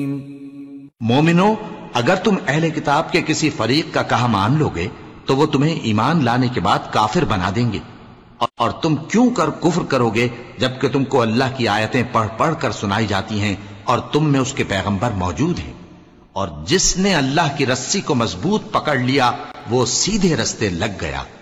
मोमिनो, अगर तुम अहले किताब के किसी फरीक का कहा मान लोगे तो वो तुम्हें ईमान लाने के बाद काफिर बना देंगे, और तुम क्यों कर कुफ्र करोगे जबकि तुमको अल्लाह की आयतें पढ़ पढ़ कर सुनाई जाती हैं और तुम में उसके पैगंबर मौजूद हैं। और जिसने अल्लाह की रस्सी को मजबूत पकड़ लिया वो सीधे रस्ते लग गया।